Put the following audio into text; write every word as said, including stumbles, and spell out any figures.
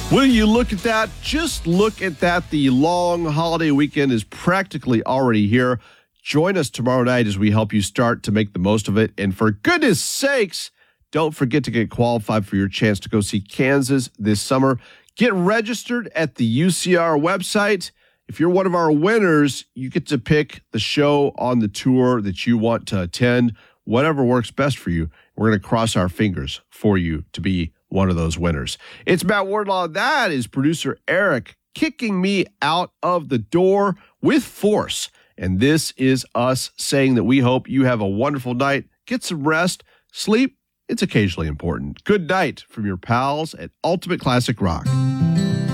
Will you look at that? Just look at that. The long holiday weekend is practically already here. Join us tomorrow night as we help you start to make the most of it. And for goodness sakes, don't forget to get qualified for your chance to go see Kansas this summer. Get registered at the U C R website. If you're one of our winners, you get to pick the show on the tour that you want to attend, whatever works best for you. We're going to cross our fingers for you to be one of those winners. It's Matt Wardlaw. That is producer Eric kicking me out of the door with force. And this is us saying that we hope you have a wonderful night. Get some rest. Sleep, it's occasionally important. Good night from your pals at Ultimate Classic Rock.